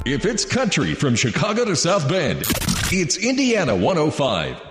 If it's country from Chicago to South Bend, it's Indiana 105.